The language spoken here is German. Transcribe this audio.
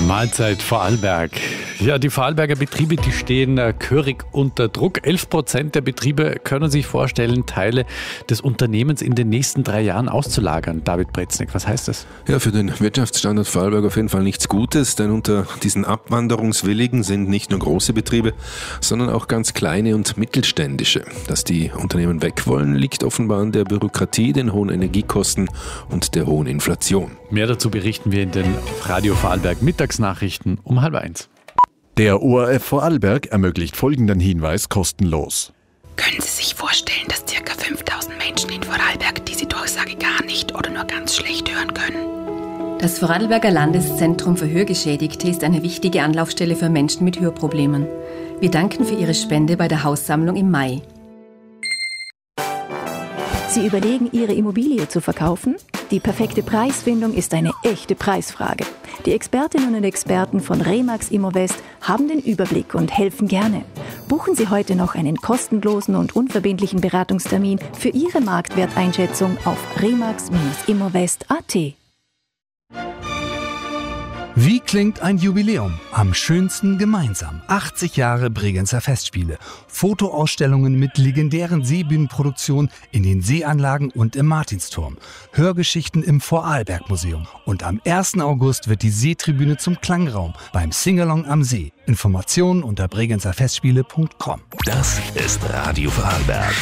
Mahlzeit Vorarlberg. Ja, die Vorarlberger Betriebe, die stehen gehörig unter Druck. 11% der Betriebe können sich vorstellen, Teile des Unternehmens in den nächsten 3 Jahren auszulagern. David Breznik, was heißt das? Ja, für den Wirtschaftsstandort Vorarlberg auf jeden Fall nichts Gutes, denn unter diesen Abwanderungswilligen sind nicht nur große Betriebe, sondern auch ganz kleine und mittelständische. Dass die Unternehmen weg wollen, liegt offenbar an der Bürokratie, den hohen Energiekosten und der hohen Inflation. Mehr dazu berichten wir in den Radio Vorarlberg Mittagsnachrichten um 12:30. Der ORF Vorarlberg ermöglicht folgenden Hinweis kostenlos. Können Sie sich vorstellen, dass ca. 5000 Menschen in Vorarlberg diese Durchsage gar nicht oder nur ganz schlecht hören können? Das Vorarlberger Landeszentrum für Hörgeschädigte ist eine wichtige Anlaufstelle für Menschen mit Hörproblemen. Wir danken für Ihre Spende bei der Haussammlung im Mai. Sie überlegen, Ihre Immobilie zu verkaufen? Die perfekte Preisfindung ist eine echte Preisfrage. Die Expertinnen und Experten von Remax Immowest haben den Überblick und helfen gerne. Buchen Sie heute noch einen kostenlosen und unverbindlichen Beratungstermin für Ihre Marktwerteinschätzung auf remax-immowest.at. Wie klingt ein Jubiläum? Am schönsten gemeinsam. 80 Jahre Bregenzer Festspiele. Fotoausstellungen mit legendären Seebühnenproduktionen in den Seeanlagen und im Martinsturm. Hörgeschichten im Vorarlberg-Museum. Und am 1. August wird die Seetribüne zum Klangraum beim Singalong am See. Informationen unter bregenzerfestspiele.com. Das ist Radio Vorarlberg.